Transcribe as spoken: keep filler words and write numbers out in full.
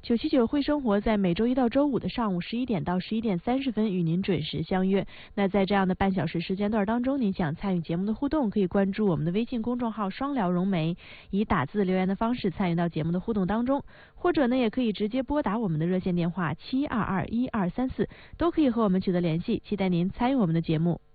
九七九会生活在每周一到周五的上午十一点到十一点三十分与您准时相约。那在这样的半小时时间段当中，您想参与节目的互动，可以关注我们的微信公众号双聊融媒，以打字留言的方式参与到节目的互动当中，或者呢也可以直接拨打我们的热线电话七二二一二三四，都可以和我们取得联系。期待您参与我们的节目。